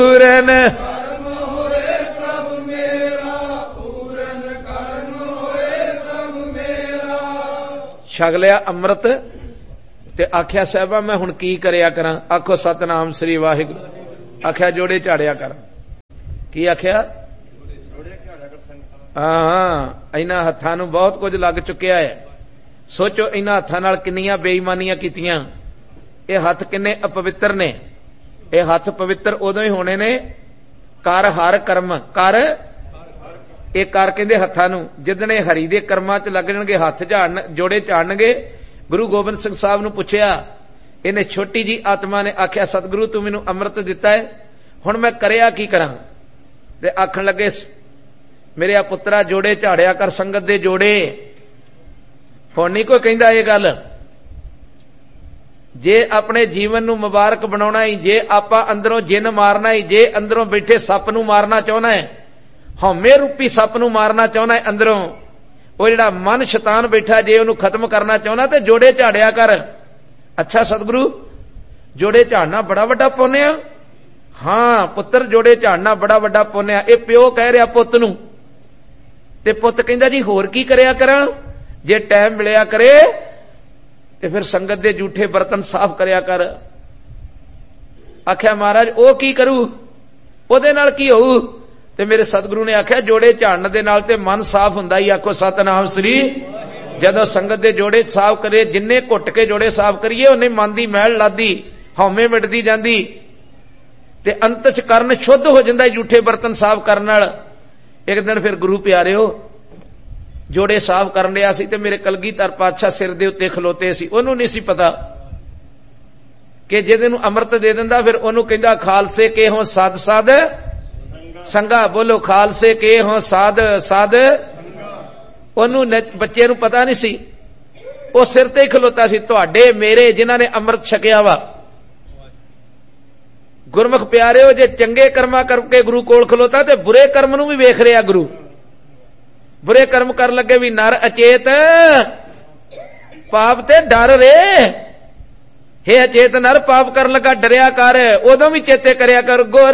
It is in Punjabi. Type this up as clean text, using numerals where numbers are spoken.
ਪੂਰਨ ਛਕ ਲਿਆ ਅੰਮ੍ਰਿਤ ਤੇ ਆਖਿਆ ਸਾਹਿਬਾ ਮੈਂ ਹੁਣ ਕੀ ਕਰਿਆ ਕਰਾਂ। ਆਖੋ ਸਤਨਾਮ ਸ੍ਰੀ ਵਾਹਿਗੁਰੂ। ਆਖਿਆ ਜੋੜੇ ਝਾੜਿਆ ਕਰ। ਕੀ ਆਖਿਆ? ਹਾਂ, ਇਹਨਾਂ ਹੱਥਾਂ ਨੂੰ ਬਹੁਤ ਕੁਝ ਲੱਗ ਚੁੱਕਿਆ ਹੈ। ਸੋਚੋ ਇਹਨਾਂ ਹੱਥਾਂ ਨਾਲ ਕਿੰਨੀਆਂ ਬੇਈਮਾਨੀਆਂ ਕੀਤੀਆਂ। ਇਹ ਹੱਥ ਕਿੰਨੇ ਅਪਵਿੱਤਰ ਨੇ। ਇਹ ਹੱਥ ਪਵਿੱਤਰ ਉਦੋਂ ਹੀ ਹੋਣੇ ਨੇ ਕਰ ਹਰ ਕਰਮ ਕਰ। ਇਹ ਕਰ ਕਹਿੰਦੇ ਹੱਥਾਂ ਨੂੰ ਜਿੱਦਣੇ ਹਰੀ ਦੇ ਕਰਮਾਂ ਚ ਲੱਗ ਜਾਣਗੇ ਹੱਥ ਝਾੜਨ ਜੋੜੇ ਝਾੜਨਗੇ। ਗੁਰੂ ਗੋਬਿੰਦ ਸਿੰਘ ਸਾਹਿਬ ਨੂੰ ਪੁੱਛਿਆ, ਇਹਨੇ ਛੋਟੀ ਜੀ ਆਤਮਾ ਨੇ ਆਖਿਆ ਸਤਿਗੁਰੂ ਤੂੰ ਮੈਨੂੰ ਅੰਮ੍ਰਿਤ ਦਿੱਤਾ ਹੈ, ਹੁਣ ਮੈਂ ਕਰਿਆ ਕੀ ਕਰਾਂ। ਤੇ ਆਖਣ ਲੱਗੇ ਮੇਰੇ ਆ ਪੁੱਤਰਾ ਜੋੜੇ ਝਾੜਿਆ ਕਰ, ਸੰਗਤ ਦੇ ਜੋੜੇ। ਹੁਣ ਨਹੀਂ ਕੋਈ ਕਹਿੰਦਾ ਇਹ ਗੱਲ। ਜੇ ਆਪਣੇ ਜੀਵਨ ਨੂੰ ਮੁਬਾਰਕ ਬਣਾਉਣਾ ਹੀ, ਜੇ ਆਪਾਂ ਅੰਦਰੋਂ ਜਿੰਨ ਮਾਰਨਾ ਹੀ, ਜੇ ਅੰਦਰੋਂ ਬੈਠੇ ਸੱਪ ਨੂੰ ਮਾਰਨਾ ਚਾਹੁੰਦਾ ਹੈ, ਹਉਮੈ ਰੂਪੀ ਸੱਪ ਨੂੰ ਮਾਰਨਾ ਚਾਹੁੰਦਾ ਹੈ ਅੰਦਰੋਂ, ਉਹ ਜਿਹੜਾ ਮਨ ਸ਼ੈਤਾਨ ਬੈਠਾ ਜੇ ਉਹਨੂੰ ਖਤਮ ਕਰਨਾ ਚਾਹੁੰਦਾ ਤੇ ਜੋੜੇ ਝਾੜਿਆ ਕਰ। ਅੱਛਾ ਸਤਿਗੁਰੂ ਜੋੜੇ ਝਾੜਨਾ ਬੜਾ ਵੱਡਾ ਪੁੰਨ ਆ। ਹਾਂ ਪੁੱਤਰ ਜੋੜੇ ਝਾੜਨਾ ਬੜਾ ਵੱਡਾ ਪੁੰਨ ਆ। ਇਹ ਪਿਓ ਕਹਿ ਰਿਹਾ ਪੁੱਤ ਨੂੰ, ਤੇ ਪੁੱਤ ਕਹਿੰਦਾ ਜੀ ਹੋਰ ਕੀ ਕਰਿਆ ਕਰਾਂ। ਜੇ ਟਾਈਮ ਮਿਲਿਆ ਕਰੇ ਤੇ ਫਿਰ ਸੰਗਤ ਦੇ ਝੂਠੇ ਬਰਤਨ ਸਾਫ਼ ਕਰਿਆ ਕਰ। ਆਖਿਆ ਮਹਾਰਾਜ ਉਹ ਕੀ ਕਰੂ, ਉਹਦੇ ਨਾਲ ਕੀ ਹੋਊ। ਤੇ ਮੇਰੇ ਸਤਿਗੁਰੂ ਨੇ ਆਖਿਆ ਜੋੜੇ ਝਾੜਨ ਦੇ ਨਾਲ ਤੇ ਮਨ ਸਾਫ਼ ਹੁੰਦਾ ਹੀ। ਆਖੋ ਸਤਨਾਮ ਸ੍ਰੀ। ਜਦੋਂ ਸੰਗਤ ਦੇ ਜੋੜੇ ਸਾਫ਼ ਕਰੇ, ਜਿੰਨੇ ਘੁੱਟ ਕੇ ਜੋੜੇ ਸਾਫ਼ ਕਰੀਏ ਉਹਨੇ ਮਨ ਦੀ ਮੈਲ ਲਾਦੀ, ਹਉਮੈ ਮਿਟਦੀ ਜਾਂਦੀ ਤੇ ਅੰਤ ਚ ਕਰਨ ਸ਼ੁੱਧ ਹੋ ਜਾਂਦਾ ਝੂਠੇ ਬਰਤਨ ਸਾਫ਼ ਕਰਨ ਨਾਲ। ਇੱਕ ਦਿਨ ਫਿਰ ਗੁਰੂ ਪਿਆਰਿਓ ਜੋੜੇ ਸਾਫ਼ ਕਰਨ ਲਿਆ ਸੀ ਤੇ ਮੇਰੇ ਕਲਗੀਧਰ ਪਾਤਸ਼ਾਹ ਸਿਰ ਦੇ ਉੱਤੇ ਖਲੋਤੇ ਸੀ। ਉਹਨੂੰ ਨਹੀਂ ਸੀ ਪਤਾ ਕਿ ਜਿਹਦੇ ਨੂੰ ਅੰਮ੍ਰਿਤ ਦੇ ਦਿੰਦਾ ਫਿਰ ਉਹਨੂੰ ਕਹਿੰਦਾ ਖਾਲਸੇ ਕੇ ਹੋ ਸਾਧ ਸਾਧ ਸੰਗਾ। ਬੋਲੋ ਖਾਲਸੇ ਕੇ ਹੋ ਸਾਧ ਸਾਧ। ਉਹਨੂੰ ਬੱਚੇ ਨੂੰ ਪਤਾ ਨਹੀਂ ਸੀ, ਉਹ ਸਿਰ ਤੇ ਹੀ ਖਲੋਤਾ ਸੀ। ਤੁਹਾਡੇ ਮੇਰੇ ਜਿਨ੍ਹਾਂ ਨੇ ਅੰਮ੍ਰਿਤ ਛਕਿਆ ਵਾ ਗੁਰਮੁਖ ਪਿਆਰਿਓ, ਜੇ ਚੰਗੇ ਕਰਮਾਂ ਕਰਕੇ ਗੁਰੂ ਕੋਲ ਖਲੋਤਾ ਤੇ ਬੁਰੇ ਕਰਮ ਨੂੰ ਵੀ ਵੇਖ ਰਿਹਾ ਗੁਰੂ। ਬੁਰੇ ਕਰਮ ਕਰਨ ਲੱਗੇ ਵੀ ਨਰ ਅਚੇਤ ਪਾਪ ਤੇ ਡਰ ਰੇ। ਹੇ ਅਚੇਤ ਨਰ ਪਾਪ ਕਰਨ ਲੱਗਾ ਡਰਿਆ ਕਰ, ਉਦੋਂ ਵੀ ਚੇਤੇ ਕਰਿਆ ਕਰ।